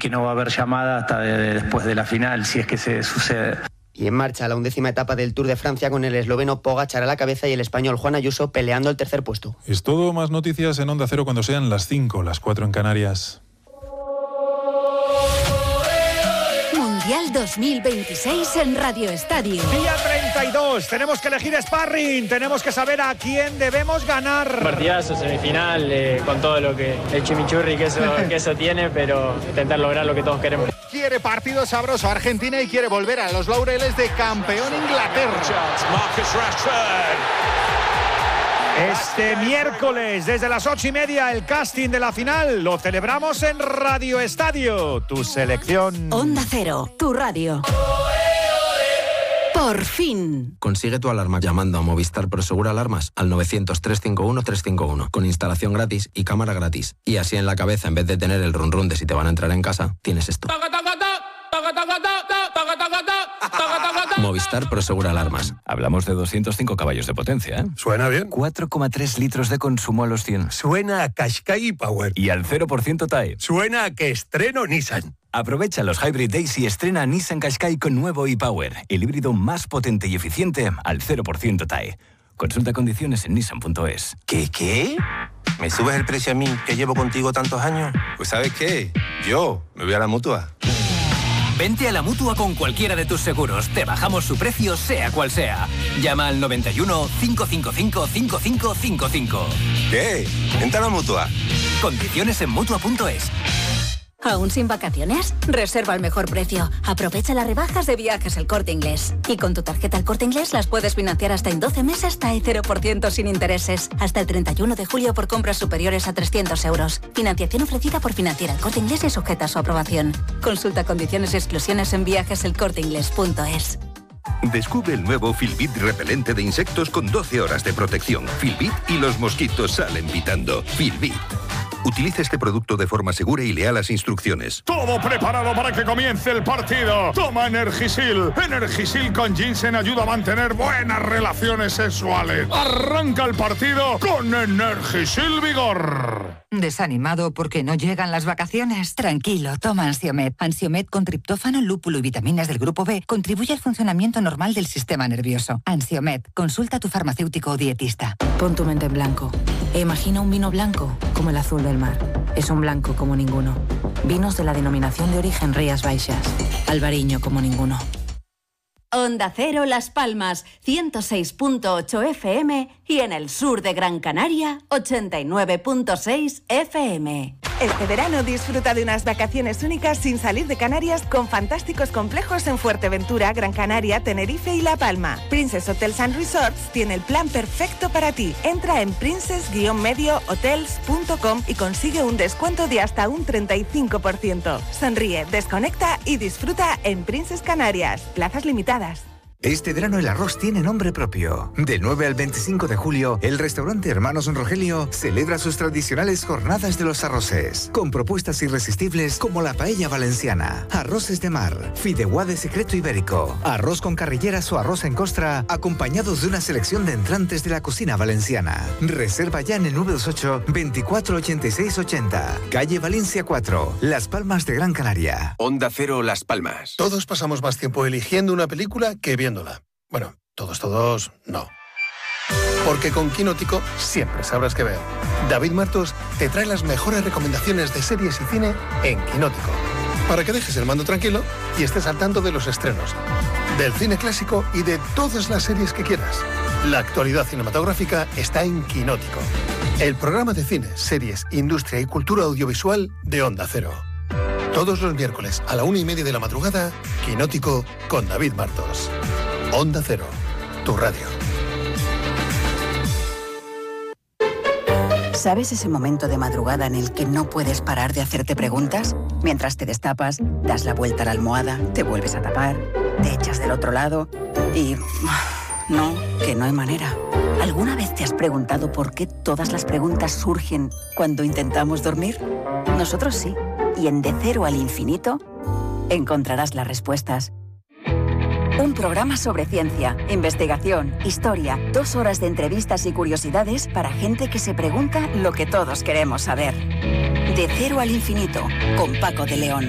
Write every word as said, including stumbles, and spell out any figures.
que no va a haber llamada hasta de, de después de la final, si es que se sucede. Y en marcha la undécima etapa del Tour de Francia con el esloveno Pogačar a la cabeza y el español Juan Ayuso peleando el tercer puesto. Es todo, más noticias en Onda Cero cuando sean las cinco, las cuatro en Canarias. Mundial dos mil veintiséis en Radio Estadio. Día treinta y dos, tenemos que elegir sparring, tenemos que saber a quién debemos ganar. Partidazo, semifinal, eh, con todo lo que el chimichurri que eso, que eso tiene, pero intentar lograr lo que todos queremos. Quiere partido sabroso Argentina y quiere volver a los laureles de campeón Inglaterra. Marcus Rashford. Este miércoles, desde las ocho y media, el casting de la final lo celebramos en Radio Estadio. Tu selección. Onda Cero, tu radio. Por fin. Consigue tu alarma llamando a Movistar Prosegur Alarmas al novecientos, trescientos cincuenta y uno, trescientos cincuenta y uno con instalación gratis y cámara gratis. Y así en la cabeza, en vez de tener el run run de si te van a entrar en casa, tienes esto. Movistar Prosegur Alarmas. Hablamos de doscientos cinco caballos de potencia, ¿eh? Suena bien. cuatro coma tres litros de consumo a los cien. Suena a Qashqai Power. Y al cero por ciento T A E. Suena a que estreno Nissan. Aprovecha los Hybrid Days y estrena Nissan Qashqai con nuevo e-Power, el híbrido más potente y eficiente al cero por ciento T A E. Consulta condiciones en nissan punto es. ¿Qué, qué? ¿Me subes el precio a mí, que llevo contigo tantos años? Pues ¿sabes qué? Yo me voy a la Mutua. Vente a la Mutua con cualquiera de tus seguros. Te bajamos su precio, sea cual sea. Llama al noventa y uno, cinco cinco cinco, cinco cinco cinco cinco. ¿Qué? Vente a la Mutua. Condiciones en mutua punto es. ¿Aún sin vacaciones? Reserva al mejor precio. Aprovecha las rebajas de Viajes El Corte Inglés. Y con tu tarjeta El Corte Inglés las puedes financiar hasta en doce meses T A E cero por ciento sin intereses. Hasta el treinta y uno de julio por compras superiores a trescientos euros. Financiación ofrecida por Financiera El Corte Inglés y sujeta a su aprobación. Consulta condiciones y exclusiones en viajes el corte inglés punto es. Descubre el nuevo Filbit repelente de insectos con doce horas de protección. Filbit y los mosquitos salen pitando. Filbit. Utilice este producto de forma segura y lea las instrucciones. Todo preparado para que comience el partido. Toma Energisil. Energisil con ginseng ayuda a mantener buenas relaciones sexuales. Arranca el partido con Energisil Vigor. ¿Desanimado porque no llegan las vacaciones? Tranquilo, toma Ansiomed. Ansiomed con triptófano, lúpulo y vitaminas del grupo B contribuye al funcionamiento normal del sistema nervioso. Ansiomed, consulta a tu farmacéutico o dietista. Pon tu mente en blanco. E imagina un vino blanco como el azul del mar. Es un blanco como ninguno. Vinos de la denominación de origen Rías Baixas. Albariño como ninguno. Onda Cero Las Palmas, ciento seis punto ocho F M y en el sur de Gran Canaria, ochenta y nueve punto seis F M. Este verano disfruta de unas vacaciones únicas sin salir de Canarias con fantásticos complejos en Fuerteventura, Gran Canaria, Tenerife y La Palma. Princess Hotels and Resorts tiene el plan perfecto para ti. Entra en princess guion medio hotels punto com y consigue un descuento de hasta un treinta y cinco por ciento. Sonríe, desconecta y disfruta en Princess Canarias. Plazas limitadas. Este verano el arroz tiene nombre propio. Del nueve al veinticinco de julio, el restaurante Hermanos Rogelio celebra sus tradicionales jornadas de los arroces, con propuestas irresistibles como la paella valenciana, arroces de mar, fideuá de secreto ibérico, arroz con carrilleras o arroz en costra, acompañados de una selección de entrantes de la cocina valenciana. Reserva ya en el nueve dos ocho, veinticuatro ochenta y seis ochenta, calle Valencia cuatro, Las Palmas de Gran Canaria. Onda Cero Las Palmas. Todos pasamos más tiempo eligiendo una película que viéndola. Bueno, todos, todos, no. Porque con Quinótico siempre sabrás qué ver. David Martos te trae las mejores recomendaciones de series y cine en Quinótico. Para que dejes el mando tranquilo y estés al tanto de los estrenos, del cine clásico y de todas las series que quieras. La actualidad cinematográfica está en Quinótico. El programa de cine, series, industria y cultura audiovisual de Onda Cero. Todos los miércoles a la una y media de la madrugada, Quinótico con David Martos. Onda Cero, tu radio. ¿Sabes ese momento de madrugada en el que no puedes parar de hacerte preguntas? Mientras te destapas, das la vuelta a la almohada, te vuelves a tapar, te echas del otro lado y... No, que no hay manera. ¿Alguna vez te has preguntado por qué todas las preguntas surgen cuando intentamos dormir? Nosotros sí. Y en De Cero al Infinito encontrarás las respuestas. Un programa sobre ciencia, investigación, historia, dos horas de entrevistas y curiosidades para gente que se pregunta lo que todos queremos saber. De Cero al Infinito, con Paco de León.